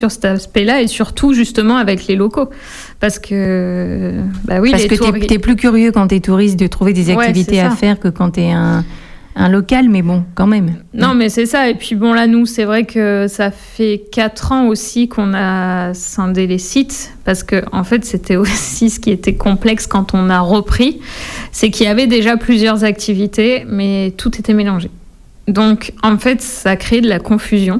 sur cet aspect-là et surtout justement avec les locaux. Parce que, oui, parce que t'es plus curieux quand t'es touriste de trouver des activités à faire que quand t'es un local, mais bon, quand même. Non, mais c'est ça. Et puis bon, là, nous, c'est vrai que ça fait 4 ans aussi qu'on a scindé les sites, parce que en fait, c'était aussi ce qui était complexe quand on a repris, c'est qu'il y avait déjà plusieurs activités, mais tout était mélangé. Donc, en fait, ça a créé de la confusion.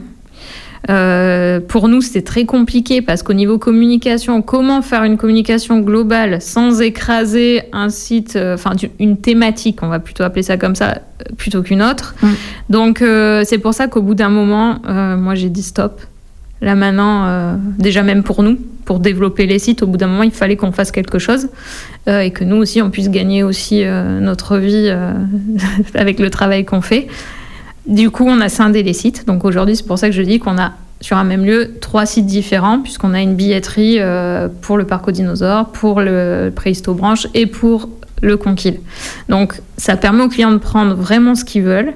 Pour nous, c'était très compliqué parce qu'au niveau communication, comment faire une communication globale sans écraser un site, une thématique, on va plutôt appeler ça comme ça, plutôt qu'une autre. Donc, c'est pour ça qu'au bout d'un moment, moi, j'ai dit stop. Là, maintenant, déjà même pour nous, pour développer les sites, au bout d'un moment, il fallait qu'on fasse quelque chose et que nous aussi, on puisse gagner aussi notre vie avec le travail qu'on fait. Du coup, on a scindé les sites. Donc aujourd'hui, c'est pour ça que je dis qu'on a sur un même lieu 3 sites différents, puisqu'on a une billetterie pour le parc aux dinosaures, pour le Préhisto-Branche et pour le Conquille. Donc ça permet aux clients de prendre vraiment ce qu'ils veulent.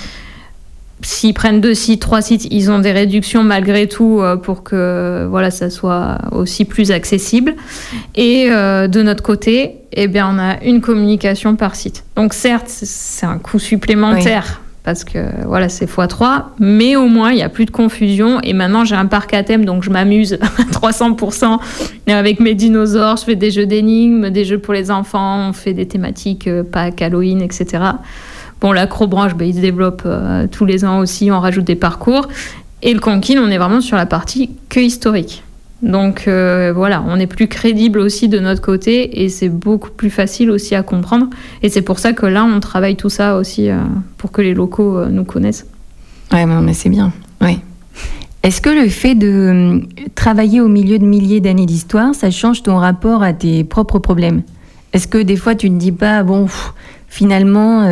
S'ils prennent 2 sites, 3 sites, ils ont des réductions malgré tout pour que ça soit aussi plus accessible. Et de notre côté, on a une communication par site. Donc certes, c'est un coût supplémentaire. Oui. Parce que c'est x3, mais au moins il n'y a plus de confusion. Et maintenant j'ai un parc à thème, donc je m'amuse à 300% avec mes dinosaures. Je fais des jeux d'énigmes, des jeux pour les enfants, on fait des thématiques Pâques, Halloween, etc. Bon, l'Acrobranche, il se développe tous les ans aussi, on rajoute des parcours. Et le Conquille, on est vraiment sur la partie que historique. Donc on est plus crédible aussi de notre côté et c'est beaucoup plus facile aussi à comprendre. Et c'est pour ça que là, on travaille tout ça aussi pour que les locaux nous connaissent. Ouais, mais c'est bien. Ouais. Est-ce que le fait de travailler au milieu de milliers d'années d'histoire, ça change ton rapport à tes propres problèmes ? Est-ce que des fois, tu ne te dis pas, finalement,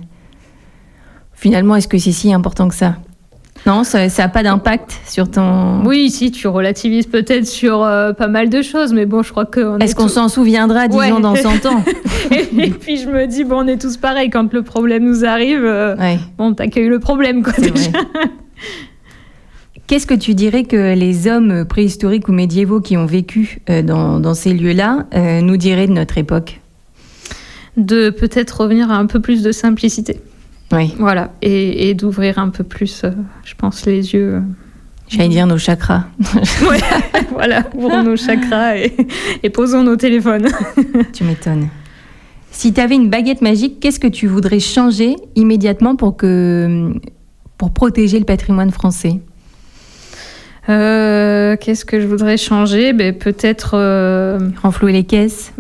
est-ce que c'est si important que ça ? Non, ça n'a pas d'impact sur ton... Oui, si, tu relativises peut-être sur pas mal de choses, mais bon, je crois qu'on Est-ce qu'on s'en souviendra 10 ans dans 100 ans ? Et puis je me dis, on est tous pareils, quand le problème nous arrive, t'accueilles le problème, quoi, déjà. Qu'est-ce que tu dirais que les hommes préhistoriques ou médiévaux qui ont vécu dans ces lieux-là nous diraient de notre époque ? De peut-être revenir à un peu plus de simplicité. Oui. Voilà, et d'ouvrir un peu plus, je pense, les yeux. J'allais dire nos chakras. Ouais, voilà, ouvrons nos chakras et posons nos téléphones. Tu m'étonnes. Si tu avais une baguette magique, qu'est-ce que tu voudrais changer immédiatement pour protéger le patrimoine français ? Qu'est-ce que je voudrais changer ? Peut-être... renflouer les caisses.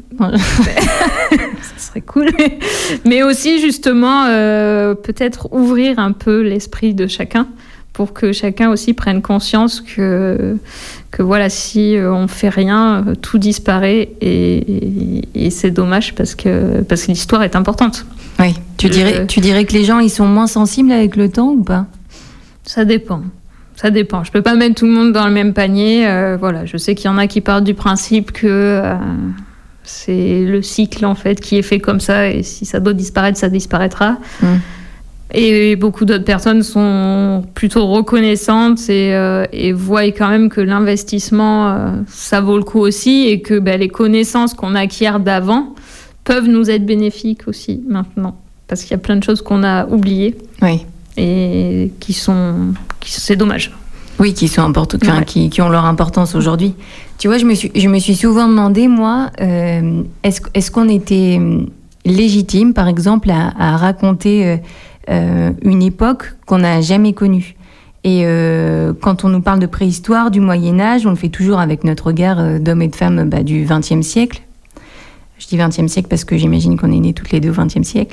Ça serait cool. Mais aussi, justement, peut-être ouvrir un peu l'esprit de chacun pour que chacun aussi prenne conscience que si on fait rien, tout disparaît et c'est dommage parce que l'histoire est importante. Oui. Tu dirais que les gens, ils sont moins sensibles avec le temps ou pas ? Ça dépend. Ça dépend. Je peux pas mettre tout le monde dans le même panier. Je sais qu'il y en a qui partent du principe que c'est le cycle en fait qui est fait comme ça et si ça doit disparaître, ça disparaîtra. Et beaucoup d'autres personnes sont plutôt reconnaissantes et voient quand même que l'investissement, ça vaut le coup aussi et que les connaissances qu'on acquiert d'avant peuvent nous être bénéfiques aussi maintenant. Parce qu'il y a plein de choses qu'on a oubliées. Oui. Et c'est dommage. Oui, qui sont importantes, qui ont leur importance aujourd'hui. Tu vois, je me suis souvent demandé, moi, est-ce qu'on était légitime, par exemple, à raconter une époque qu'on n'a jamais connue. Et quand on nous parle de préhistoire, du Moyen-Âge, on le fait toujours avec notre regard d'hommes et de femmes du XXe siècle. Je dis XXe siècle parce que j'imagine qu'on est nés toutes les deux au XXe siècle.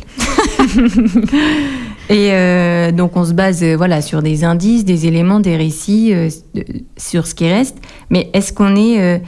Et donc on se base sur des indices, des éléments, des récits, sur ce qui reste. Mais est-ce qu'on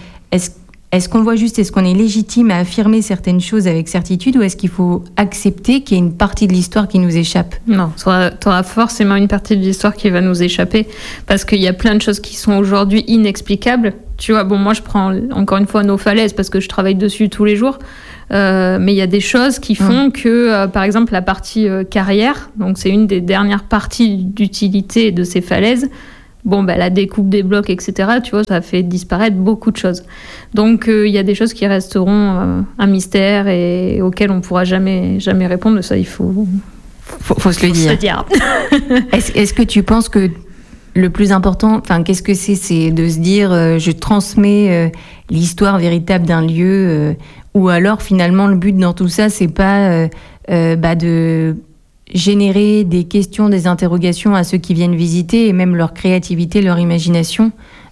est légitime à affirmer certaines choses avec certitude ou est-ce qu'il faut accepter qu'il y ait une partie de l'histoire qui nous échappe ? Non, tu auras forcément une partie de l'histoire qui va nous échapper parce qu'il y a plein de choses qui sont aujourd'hui inexplicables. Tu vois, moi je prends encore une fois nos falaises parce que je travaille dessus tous les jours. Mais il y a des choses qui font que, par exemple, la partie carrière, donc c'est une des dernières parties d'utilité de ces falaises, la découpe des blocs, etc., tu vois, ça fait disparaître beaucoup de choses. Donc, il y a des choses qui resteront un mystère et auxquelles on ne pourra jamais répondre. Ça, il faut se le dire. Est-ce que tu penses que le plus important, qu'est-ce que c'est de se dire je transmets l'histoire véritable d'un lieu ou alors finalement le but dans tout ça, c'est pas de générer des questions, des interrogations à ceux qui viennent visiter et même leur créativité, leur imagination.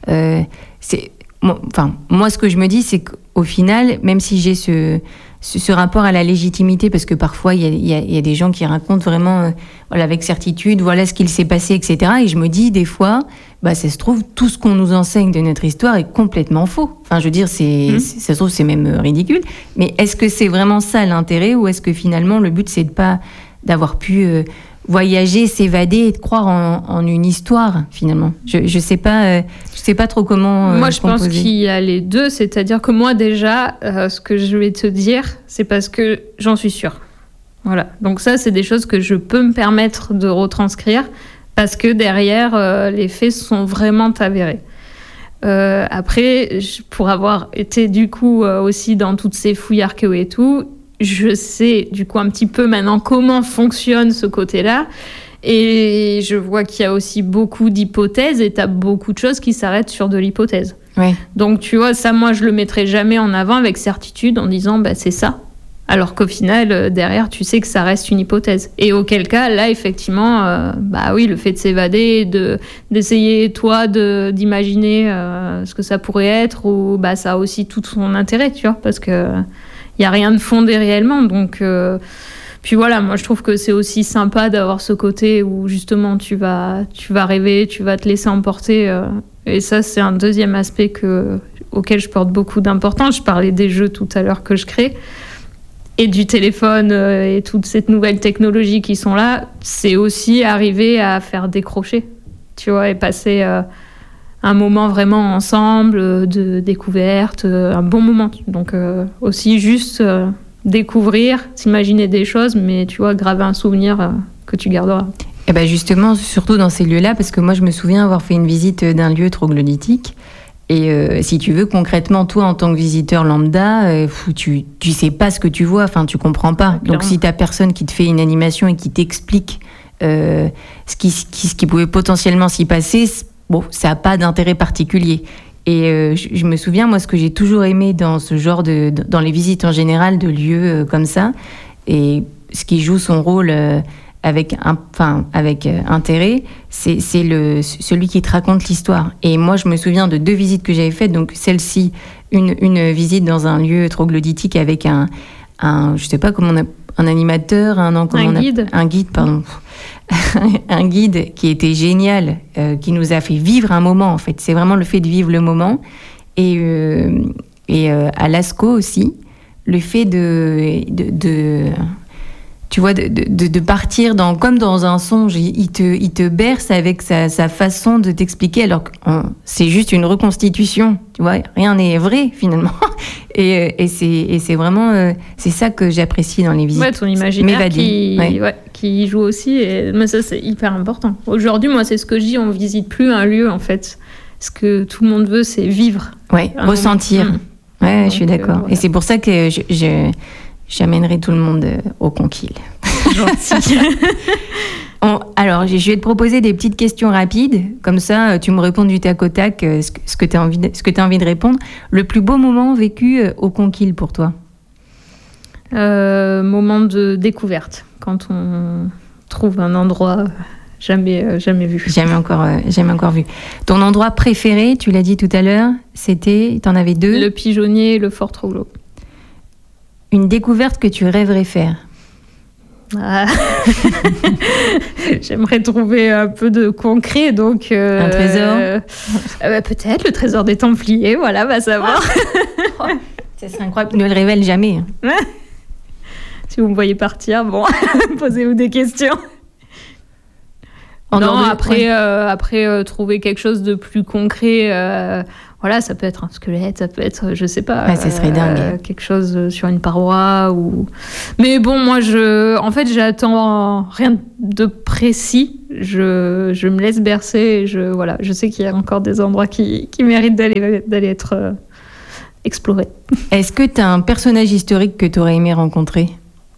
Moi, ce que je me dis, c'est qu'au final, même si j'ai ce rapport à la légitimité, parce que parfois, il y a des gens qui racontent vraiment avec certitude, voilà ce qu'il s'est passé, etc. Et je me dis, des fois, ça se trouve, tout ce qu'on nous enseigne de notre histoire est complètement faux. Enfin, je veux dire, ça se trouve, c'est même ridicule. Mais est-ce que c'est vraiment ça l'intérêt, ou est-ce que finalement, le but, c'est d'avoir pu voyager, s'évader et de croire en une histoire, finalement. Je sais pas trop comment moi, je pense qu'il y a les deux. C'est-à-dire que moi, déjà, ce que je vais te dire, c'est parce que j'en suis sûre. Voilà. Donc ça, c'est des choses que je peux me permettre de retranscrire parce que derrière, les faits sont vraiment avérés. Après, pour avoir été du coup aussi dans toutes ces fouilles archéo et tout, je sais du coup un petit peu maintenant comment fonctionne ce côté-là et je vois qu'il y a aussi beaucoup d'hypothèses et tu as beaucoup de choses qui s'arrêtent sur de l'hypothèse. Ouais. Donc tu vois, ça moi je le mettrai jamais en avant avec certitude en disant c'est ça. Alors qu'au final, derrière, tu sais que ça reste une hypothèse. Et auquel cas, là, effectivement, oui, le fait de s'évader, d'essayer, toi, d'imaginer ce que ça pourrait être, ou ça a aussi tout son intérêt, tu vois, parce que il n'y a rien de fondé réellement. Donc, puis voilà, moi, je trouve que c'est aussi sympa d'avoir ce côté où, justement, tu vas rêver, tu vas te laisser emporter. Et ça, c'est un deuxième aspect auquel je porte beaucoup d'importance. Je parlais des jeux tout à l'heure que je crée. Et du téléphone et toute cette nouvelle technologie qui sont là, c'est aussi arriver à faire décrocher, tu vois, et passer un moment vraiment ensemble de découverte, un bon moment. Donc aussi juste découvrir, s'imaginer des choses, mais tu vois, graver un souvenir que tu garderas. Et justement, surtout dans ces lieux-là, parce que moi je me souviens avoir fait une visite d'un lieu troglodytique. Et si tu veux, concrètement, toi, en tant que visiteur lambda, tu sais pas ce que tu vois, tu comprends pas. Donc, si t'as personne qui te fait une animation et qui t'explique ce qui pouvait potentiellement s'y passer, ça a pas d'intérêt particulier. Et je me souviens, moi, ce que j'ai toujours aimé dans ce genre dans les visites en général de lieux comme ça, et ce qui joue son rôle avec intérêt, c'est celui qui te raconte l'histoire. Et moi, je me souviens de 2 visites que j'avais faites. Donc, celle-ci, une visite dans un lieu troglodytique avec je sais pas comment on a, un animateur, un guide, pardon. Un guide qui était génial, qui nous a fait vivre un moment, en fait. C'est vraiment le fait de vivre le moment. Et à Lascaux aussi, le fait tu vois, de partir comme dans un songe. Il te berce avec sa façon de t'expliquer, alors que c'est juste une reconstitution, tu vois, rien n'est vrai finalement. Et c'est vraiment c'est ça que j'apprécie dans les visites. Ouais, ton imaginaire qui joue aussi, mais ça c'est hyper important. Aujourd'hui, moi c'est ce que je dis, on visite plus un lieu en fait. Ce que tout le monde veut, c'est vivre. Ouais, ressentir. Ouais, je suis d'accord. Voilà. Et c'est pour ça que j'amènerai tout le monde au Conquille. Gentil. Alors, je vais te proposer des petites questions rapides. Comme ça, tu me réponds du tac au tac ce que tu as envie de répondre. Le plus beau moment vécu au Conquille pour toi? Moment de découverte. Quand on trouve un endroit jamais vu. Jamais encore vu. Ton endroit préféré, tu l'as dit tout à l'heure, t'en avais 2? Le Pigeonnier et le Fort Troglo. Une découverte que tu rêverais faire? J'aimerais trouver un peu de concret, donc... un trésor peut-être, le trésor des Templiers, voilà, va savoir. Ça serait incroyable, ne le révèle jamais. Si vous me voyez partir, bon, posez-vous des questions. Non, après trouver quelque chose de plus concret, voilà, ça peut être un squelette, ça peut être, je sais pas, ça serait dingue. Quelque chose sur une paroi ou. Mais bon, moi, en fait, j'attends rien de précis. Je me laisse bercer. Voilà, je sais qu'il y a encore des endroits qui méritent d'aller être explorés. Est-ce que tu as un personnage historique que tu aurais aimé rencontrer ?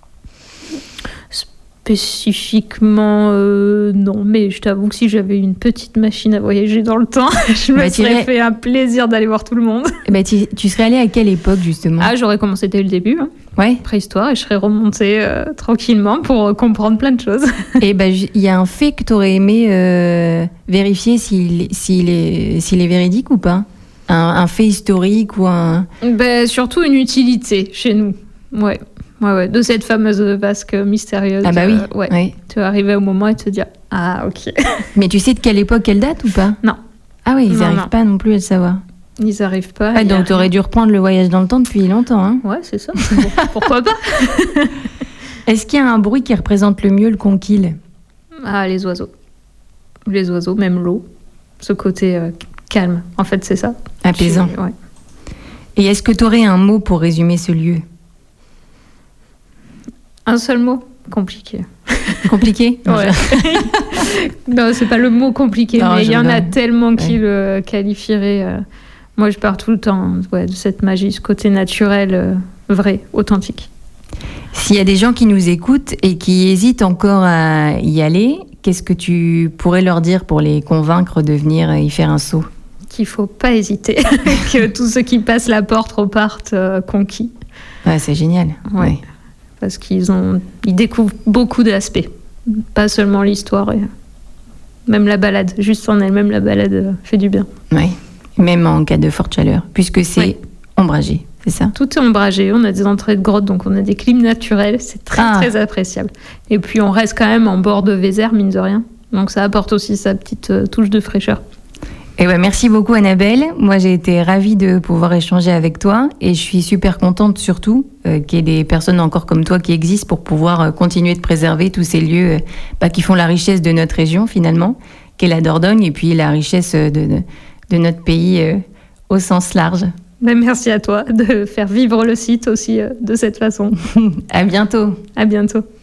Spécifiquement, non, mais je t'avoue que si j'avais une petite machine à voyager dans le temps, je me serais fait un plaisir d'aller voir tout le monde. Tu serais allée à quelle époque, justement ? J'aurais commencé dès le début, ouais. Préhistoire, et je serais remontée tranquillement pour comprendre plein de choses. Et il y a un fait que tu aurais aimé vérifier s'il est véridique ou pas ? Un fait historique ou un... Surtout une utilité chez nous, ouais. Ouais, de cette fameuse vasque mystérieuse. Ah bah oui. Ouais. Tu vas arriver au moment et te dire ok. Mais tu sais de quelle époque elle date ou pas ? Non. Ah oui, ils n'arrivent pas non plus à le savoir. Ils n'arrivent pas. Donc tu aurais dû reprendre le voyage dans le temps depuis longtemps. Hein. Ouais, c'est ça. Pourquoi pas ? Est-ce qu'il y a un bruit qui représente le mieux le Conquille ? Les oiseaux. Les oiseaux, même l'eau. Ce côté calme, en fait, c'est ça. Apaisant. Ouais. Et est-ce que tu aurais un mot pour résumer ce lieu ? Un seul mot ? Compliqué. Compliqué ? Ouais. Non, c'est pas le mot compliqué, mais il y en a tellement qui le qualifieraient. Moi, je pars tout le temps de cette magie, ce côté naturel, vrai, authentique. S'il y a des gens qui nous écoutent et qui hésitent encore à y aller, qu'est-ce que tu pourrais leur dire pour les convaincre de venir y faire un saut ? Qu'il faut pas hésiter, que tous ceux qui passent la porte repartent conquis. Ouais, c'est génial. Ouais. Parce qu'ils découvrent beaucoup d'aspects, pas seulement l'histoire, même la balade, juste en elle-même, la balade fait du bien. Oui, même en cas de forte chaleur, puisque c'est ombragé, c'est ça ? Tout est ombragé, on a des entrées de grottes, donc on a des clims naturels, c'est très appréciable. Et puis on reste quand même en bord de Vézère, mine de rien, donc ça apporte aussi sa petite touche de fraîcheur. Merci beaucoup Annabelle. Moi j'ai été ravie de pouvoir échanger avec toi et je suis super contente surtout qu'il y ait des personnes encore comme toi qui existent pour pouvoir continuer de préserver tous ces lieux qui font la richesse de notre région finalement, qu'est la Dordogne et puis la richesse de notre pays au sens large. Merci à toi de faire vivre le site aussi de cette façon. À bientôt. À bientôt.